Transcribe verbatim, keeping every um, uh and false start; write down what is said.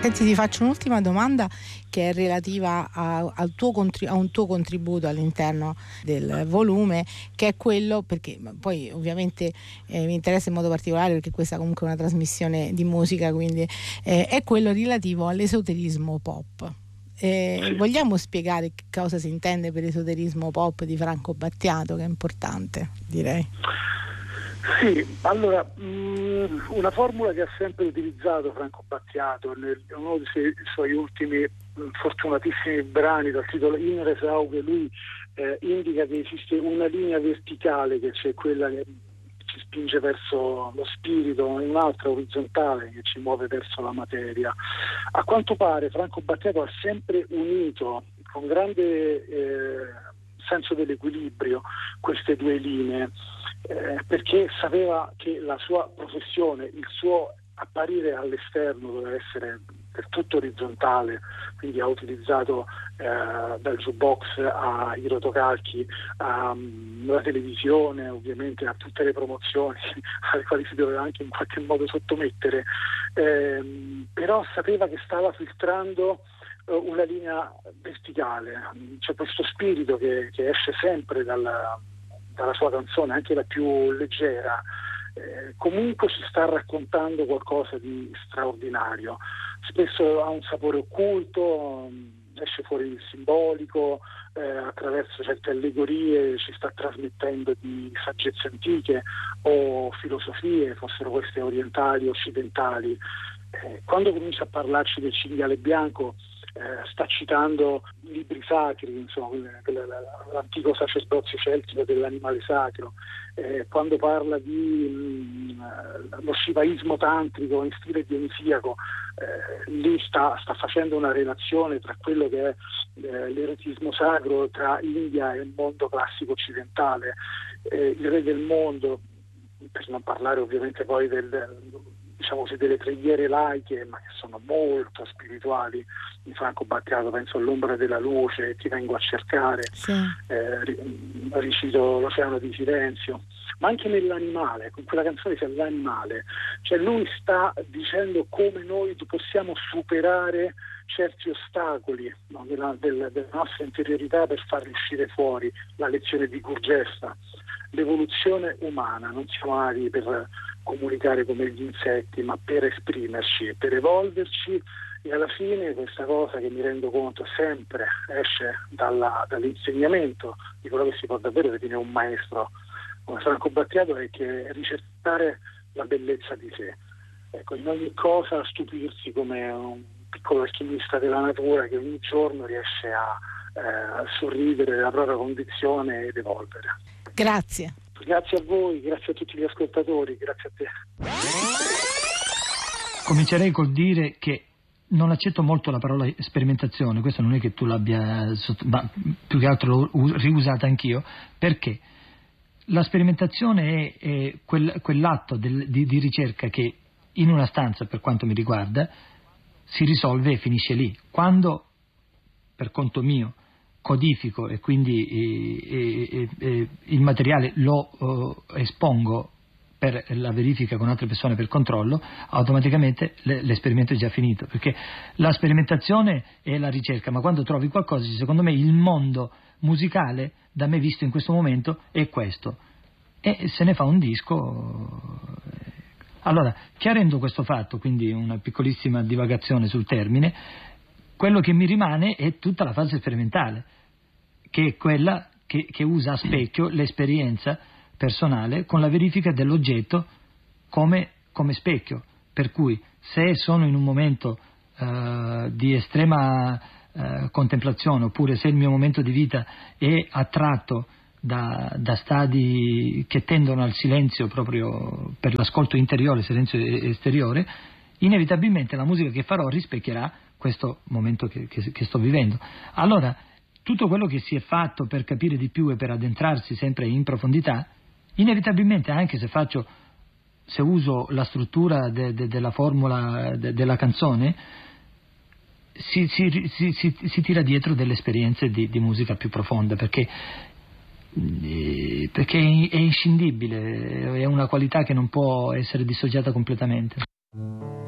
Senti, ti faccio un'ultima domanda che è relativa a, al tuo contri- a un tuo contributo all'interno del volume, che è quello, perché poi ovviamente eh, mi interessa in modo particolare perché questa comunque è una trasmissione di musica, quindi eh, è quello relativo all'esoterismo pop. Eh, Sì. Vogliamo spiegare che cosa si intende per esoterismo pop di Franco Battiato, che è importante, direi. Sì, allora, mh, una formula che ha sempre utilizzato Franco Battiato in uno dei suoi, suoi ultimi mh, fortunatissimi brani dal titolo In Resaughe, lui eh, indica che esiste una linea verticale, che c'è quella che ci spinge verso lo spirito, e un'altra orizzontale che ci muove verso la materia. A quanto pare Franco Battiato ha sempre unito con grande eh, senso dell'equilibrio queste due linee, eh, perché sapeva che la sua professione, il suo apparire all'esterno doveva essere del tutto orizzontale, quindi ha utilizzato eh, dal jukebox ai rotocalchi alla televisione, ovviamente a tutte le promozioni alle quali si doveva anche in qualche modo sottomettere, eh, però sapeva che stava filtrando una linea verticale. C'è questo spirito che, che esce sempre dalla, dalla sua canzone, anche la più leggera. Eh, comunque ci sta raccontando qualcosa di straordinario, spesso ha un sapore occulto, esce fuori il simbolico, eh, attraverso certe allegorie ci sta trasmettendo di saggezze antiche o filosofie, fossero queste orientali o occidentali. Eh, quando comincia a parlarci del cinghiale bianco, Eh, sta citando libri sacri, insomma, l'antico sacerdozio celtico dell'animale sacro. Eh, quando parla di mh, lo shivaismo tantrico in stile dionisiaco, eh, lì sta, sta facendo una relazione tra quello che è eh, l'erotismo sacro tra India e il mondo classico occidentale. Eh, il re del mondo, per non parlare ovviamente poi del, diciamo così, delle preghiere laiche, ma che sono molto spirituali, di Franco Battiato, penso all'ombra della luce, ti vengo a cercare, Sì. eh, ricito l'oceano di silenzio, ma anche nell'animale, con quella canzone c'è l'animale, cioè lui sta dicendo come noi possiamo superare certi ostacoli, no, della, della, della nostra interiorità per farli uscire fuori, la lezione di Gurgesta, l'evoluzione umana, non siamo nati per comunicare come gli insetti, ma per esprimerci, per evolverci, e alla fine questa cosa, che mi rendo conto sempre esce dalla, dall'insegnamento di quello che si può davvero definire un maestro come Franco Battiato, è che ricercare la bellezza di sé, ecco, in ogni cosa stupirsi come un piccolo alchimista della natura che ogni giorno riesce a, eh, a sorridere della propria condizione ed evolvere. Grazie. Grazie a voi, grazie a tutti gli ascoltatori, grazie a te. Comincerei col dire che non accetto molto la parola sperimentazione, questo non è che tu l'abbia, ma più che altro l'ho riusata anch'io, perché la sperimentazione è, è quel, quell'atto del, di, di ricerca che in una stanza, per quanto mi riguarda, si risolve e finisce lì. Quando, per conto mio, codifico e quindi eh, eh, eh, il materiale lo eh, espongo per la verifica con altre persone, per controllo, automaticamente le, l'esperimento è già finito, perché la sperimentazione è la ricerca, ma quando trovi qualcosa, secondo me il mondo musicale da me visto in questo momento è questo, e se ne fa un disco. Allora, chiarendo questo fatto, quindi una piccolissima divagazione sul termine, quello che mi rimane è tutta la fase sperimentale, che è quella che, che usa a specchio l'esperienza personale con la verifica dell'oggetto come, come specchio, per cui se sono in un momento uh, di estrema uh, contemplazione, oppure se il mio momento di vita è attratto da, da stadi che tendono al silenzio proprio per l'ascolto interiore, silenzio esteriore, inevitabilmente la musica che farò rispecchierà questo momento che, che, che sto vivendo. Allora, tutto quello che si è fatto per capire di più e per addentrarsi sempre in profondità, inevitabilmente, anche se faccio, se uso la struttura de, de, della formula de, della canzone, si, si, si, si, si tira dietro delle esperienze di, di musica più profonda, perché, perché è inscindibile, è una qualità che non può essere dissociata completamente.